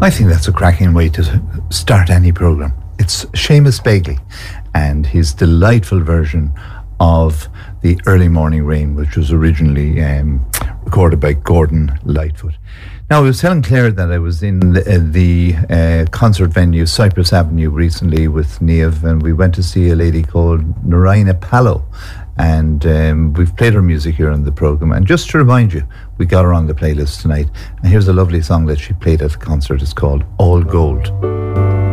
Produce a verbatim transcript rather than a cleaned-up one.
I think that's a cracking way to start any programme. It's Seamus Begley and his delightful version of The Early Morning Rain, which was originally um, recorded by Gordon Lightfoot. Now, I was telling Claire that I was in the, uh, the uh, concert venue, Cypress Avenue, recently with Niamh, and we went to see a lady called Narayana Palo. And um, we've played her music here on the programme. And just to remind you, we got her on the playlist tonight. And here's a lovely song that she played at the concert. It's called All Gold.